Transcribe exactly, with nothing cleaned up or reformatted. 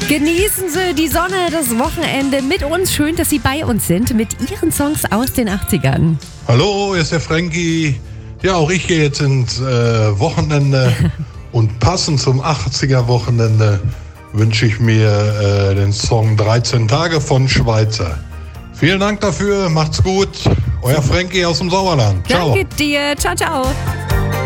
Genießen Sie die Sonne, das Wochenende mit uns. Schön, dass Sie bei uns sind mit Ihren Songs aus den achtzigern. Hallo, hier ist der Frankie. Ja, auch ich gehe jetzt ins äh, Wochenende und passend zum achtziger-Wochenende wünsche ich mir äh, den Song dreizehn Tage von Schweizer. Vielen Dank dafür, macht's gut. Euer Frankie aus dem Sauerland. Ciao. Danke dir. Ciao, ciao.